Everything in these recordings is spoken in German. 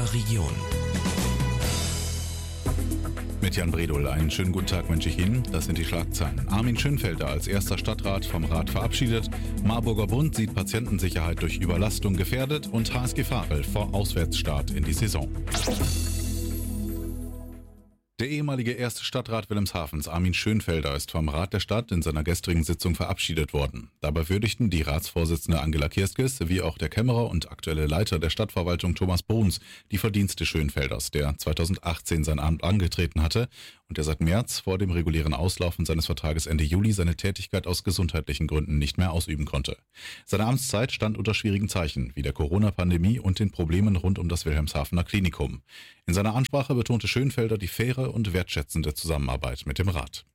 unserer Region. Mit Jan Bredol, einen schönen guten Tag wünsche ich Ihnen. Das sind die Schlagzeilen. Armin Schönfelder als erster Stadtrat vom Rat verabschiedet. Marburger Bund sieht Patientensicherheit durch Überlastung gefährdet und HSG Varel vor Auswärtsstart in die Saison. Der ehemalige erste Stadtrat Wilhelmshavens, Armin Schönfelder, ist vom Rat der Stadt in seiner gestrigen Sitzung verabschiedet worden. Dabei würdigten die Ratsvorsitzende Angela Kirskes wie auch der Kämmerer und aktuelle Leiter der Stadtverwaltung Thomas Bruns die Verdienste Schönfelders, der 2018 sein Amt angetreten hatte und der seit März vor dem regulären Auslaufen seines Vertrages Ende Juli seine Tätigkeit aus gesundheitlichen Gründen nicht mehr ausüben konnte. Seine Amtszeit stand unter schwierigen Zeichen, wie der Corona-Pandemie und den Problemen rund um das Wilhelmshavener Klinikum. In seiner Ansprache betonte Schönfelder die faire und wertschätzende Zusammenarbeit mit dem Rat.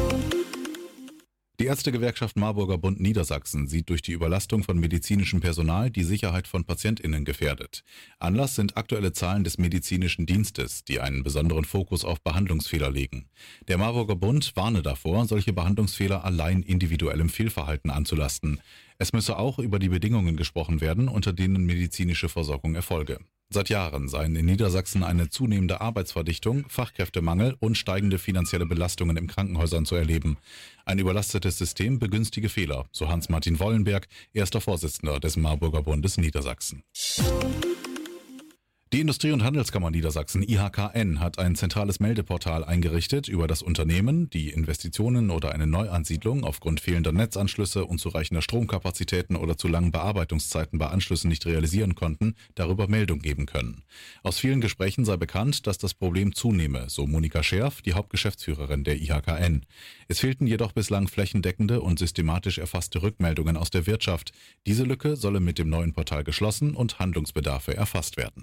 Die Ärztegewerkschaft Marburger Bund Niedersachsen sieht durch die Überlastung von medizinischem Personal die Sicherheit von PatientInnen gefährdet. Anlass sind aktuelle Zahlen des medizinischen Dienstes, die einen besonderen Fokus auf Behandlungsfehler legen. Der Marburger Bund warne davor, solche Behandlungsfehler allein individuellem Fehlverhalten anzulasten. Es müsse auch über die Bedingungen gesprochen werden, unter denen medizinische Versorgung erfolge. Seit Jahren seien in Niedersachsen eine zunehmende Arbeitsverdichtung, Fachkräftemangel und steigende finanzielle Belastungen in Krankenhäusern zu erleben. Ein überlastetes System begünstige Fehler, so Hans-Martin Wollenberg, erster Vorsitzender des Marburger Bundes Niedersachsen. Die Industrie- und Handelskammer Niedersachsen IHKN hat ein zentrales Meldeportal eingerichtet über das Unternehmen, die Investitionen oder eine Neuansiedlung aufgrund fehlender Netzanschlüsse, unzureichender Stromkapazitäten oder zu langen Bearbeitungszeiten bei Anschlüssen nicht realisieren konnten, darüber Meldung geben können. Aus vielen Gesprächen sei bekannt, dass das Problem zunehme, so Monika Scherf, die Hauptgeschäftsführerin der IHKN. Es fehlten jedoch bislang flächendeckende und systematisch erfasste Rückmeldungen aus der Wirtschaft. Diese Lücke solle mit dem neuen Portal geschlossen und Handlungsbedarfe erfasst werden.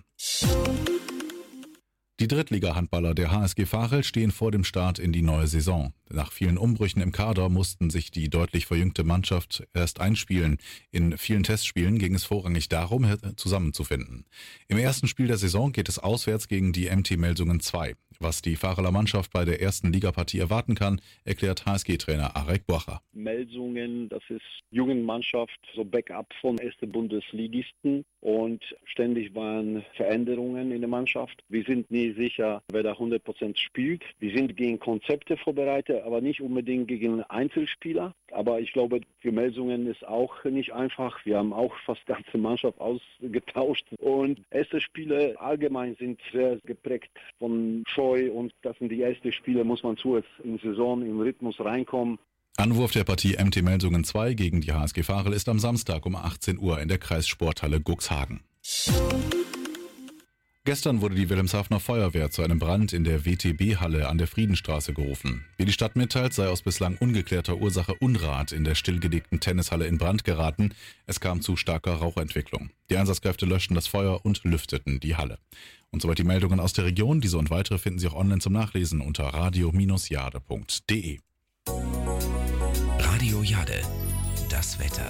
Die Drittliga-Handballer der HSG Varel stehen vor dem Start in die neue Saison. Nach vielen Umbrüchen im Kader mussten sich die deutlich verjüngte Mannschaft erst einspielen. In vielen Testspielen ging es vorrangig darum, zusammenzufinden. Im ersten Spiel der Saison geht es auswärts gegen die MT Melsungen 2. Was die Vareler Mannschaft bei der ersten Ligapartie erwarten kann, erklärt HSG-Trainer Arek Bocher. Melsungen, das ist Jugendmannschaft, so Backup von ersten Bundesligisten und ständig waren Veränderungen in der Mannschaft. Wir sind nie sicher, wer da 100% spielt. Wir sind gegen Konzepte vorbereitet, aber nicht unbedingt gegen Einzelspieler. Aber ich glaube, für Melsungen ist auch nicht einfach. Wir haben auch fast ganze Mannschaft ausgetauscht. Und erste Spiele allgemein sind sehr geprägt von Scheu. Und das sind die ersten Spiele, muss man zuerst in Saison, im Rhythmus reinkommen. Anwurf der Partie MT Melsungen 2 gegen die HSG Varel ist am Samstag um 18 Uhr in der Kreissporthalle Cuxhagen. Gestern wurde die Wilhelmshavener Feuerwehr zu einem Brand in der WTB-Halle an der Friedenstraße gerufen. Wie die Stadt mitteilt, sei aus bislang ungeklärter Ursache Unrat in der stillgelegten Tennishalle in Brand geraten. Es kam zu starker Rauchentwicklung. Die Einsatzkräfte löschten das Feuer und lüfteten die Halle. Und soweit die Meldungen aus der Region. Diese und weitere finden Sie auch online zum Nachlesen unter radio-jade.de. Radio Jade, das Wetter.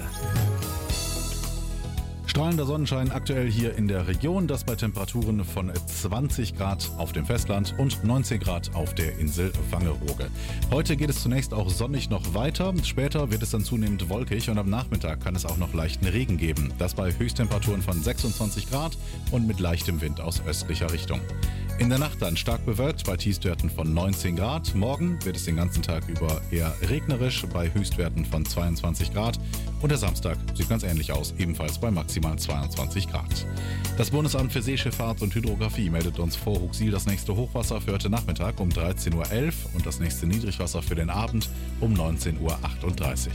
Strahlender Sonnenschein aktuell hier in der Region, das bei Temperaturen von 20 Grad auf dem Festland und 19 Grad auf der Insel Wangerooge. Heute geht es zunächst auch sonnig noch weiter, später wird es dann zunehmend wolkig und am Nachmittag kann es auch noch leichten Regen geben. Das bei Höchsttemperaturen von 26 Grad und mit leichtem Wind aus östlicher Richtung. In der Nacht dann stark bewölkt bei Tiefstwerten von 19 Grad. Morgen wird es den ganzen Tag über eher regnerisch bei Höchstwerten von 22 Grad. Und der Samstag sieht ganz ähnlich aus, ebenfalls bei maximal 22 Grad. Das Bundesamt für Seeschifffahrt und Hydrographie meldet uns vor Huxil das nächste Hochwasser für heute Nachmittag um 13.11 Uhr und das nächste Niedrigwasser für den Abend um 19.38 Uhr.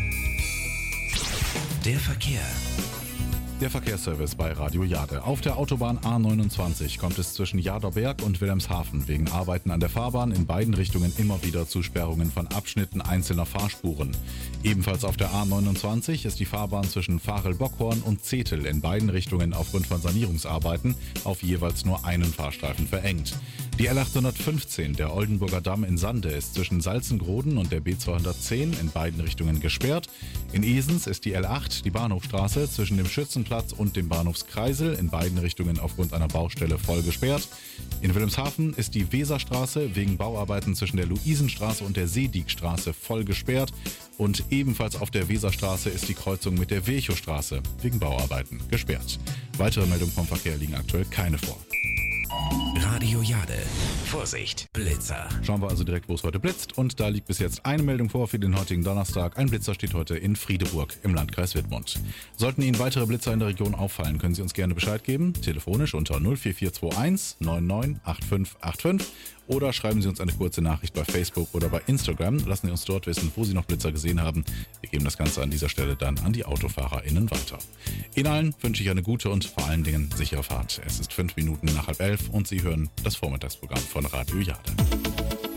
Der Verkehr. Der Verkehrsservice bei Radio Jade. Auf der Autobahn A29 kommt es zwischen Jaderberg und Wilhelmshaven wegen Arbeiten an der Fahrbahn in beiden Richtungen immer wieder zu Sperrungen von Abschnitten einzelner Fahrspuren. Ebenfalls auf der A29 ist die Fahrbahn zwischen Varel-Bockhorn und Zetel in beiden Richtungen aufgrund von Sanierungsarbeiten auf jeweils nur einen Fahrstreifen verengt. Die L815, der Oldenburger Damm in Sande, ist zwischen Salzengroden und der B210 in beiden Richtungen gesperrt. In Esens ist die L8, die Bahnhofstraße, zwischen dem Schützenplatz und dem Bahnhofskreisel in beiden Richtungen aufgrund einer Baustelle voll gesperrt. In Wilhelmshaven ist die Weserstraße wegen Bauarbeiten zwischen der Luisenstraße und der Seediekstraße voll gesperrt. Und ebenfalls auf der Weserstraße ist die Kreuzung mit der Virchowstraße wegen Bauarbeiten gesperrt. Weitere Meldungen vom Verkehr liegen aktuell keine vor. Radio Jade. Vorsicht, Blitzer. Schauen wir also direkt, wo es heute blitzt. Und da liegt bis jetzt eine Meldung vor für den heutigen Donnerstag. Ein Blitzer steht heute in Friedeburg im Landkreis Wittmund. Sollten Ihnen weitere Blitzer in der Region auffallen, können Sie uns gerne Bescheid geben. Telefonisch unter 04421 998585 oder schreiben Sie uns eine kurze Nachricht bei Facebook oder bei Instagram. Lassen Sie uns dort wissen, wo Sie noch Blitzer gesehen haben. Wir geben das Ganze an dieser Stelle dann an die AutofahrerInnen weiter. Ihnen allen wünsche ich eine gute und vor allen Dingen sichere Fahrt. Es ist 5 Minuten nach 10:30 und Sie hören das Vormittagsprogramm von Radio Jade.